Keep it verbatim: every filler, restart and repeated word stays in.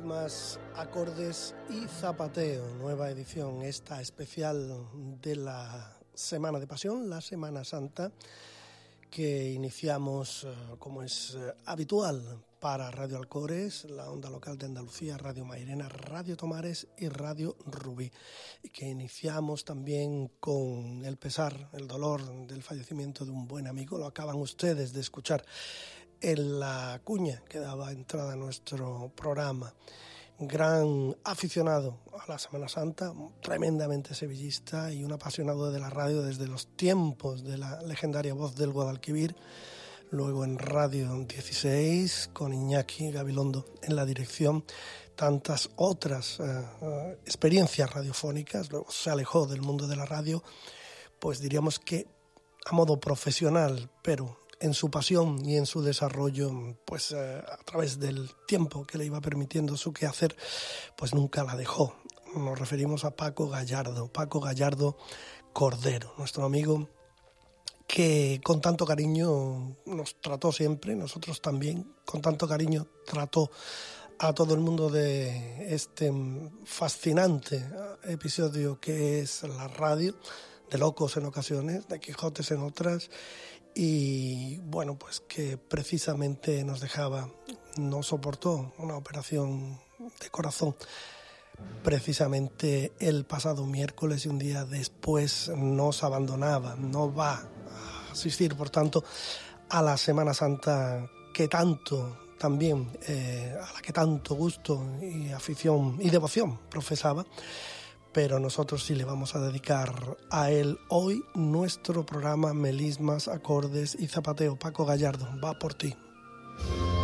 Melismas, acordes y zapateo, nueva edición, esta especial de la Semana de Pasión, la Semana Santa, que iniciamos como es habitual para Radio Alcores, la onda local de Andalucía, Radio Mairena, Radio Tomares y Radio Rubí, y que iniciamos también con el pesar, el dolor del fallecimiento de un buen amigo. Lo acaban ustedes de escuchar en la cuña que daba entrada a nuestro programa. Gran aficionado a la Semana Santa, tremendamente sevillista y un apasionado de la radio desde los tiempos de la legendaria Voz del Guadalquivir, luego en Radio dieciséis con Iñaki Gabilondo en la dirección, tantas otras uh, experiencias radiofónicas. Luego se alejó del mundo de la radio, pues diríamos que a modo profesional, pero en su pasión y en su desarrollo, pues eh, a través del tiempo que le iba permitiendo su quehacer, pues nunca la dejó. Nos referimos a Paco Gallardo, Paco Gallardo Cordero, nuestro amigo que con tanto cariño nos trató siempre, nosotros también, con tanto cariño trató a todo el mundo de este fascinante episodio que es la radio, de locos en ocasiones, de Quijotes en otras. Y bueno, pues que precisamente nos dejaba, no soportó una operación de corazón precisamente el pasado miércoles, y un día después nos abandonaba. No va a asistir, por tanto, a la Semana Santa que tanto también, eh, a la que tanto gusto y afición y devoción profesaba. Pero nosotros sí le vamos a dedicar a él hoy nuestro programa Melismas, Acordes y Zapateo. Paco Gallardo, va por ti.